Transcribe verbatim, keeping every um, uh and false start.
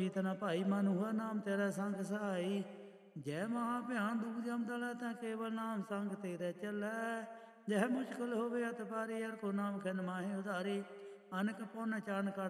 ਤਨਾ ਭਾਈ ਮਨ ਹੁਆ ਨਾਮ ਤੇਰਾ ਸੰਗ ਸਹਾਈ। ਜੈ ਮਹਾ ਭਿਆਨ ਦੁਖ ਜਮ ਤਲੈ ਤੈ ਕੇਵਲ ਨਾਮ ਸੰਗ ਤੇਰੇ ਚੱਲੈ। ਜੈ ਮੁਸ਼ਕਲ ਹੋਵੇ ਅਤ ਪਾਰੀ ਹਰ ਕੋ ਨਾਮ ਖਿਨ ਮਾਹੇ ਉਧਾਰੀ। ਅਨਕ ਪੁਨ ਚਾਨ ਕਰ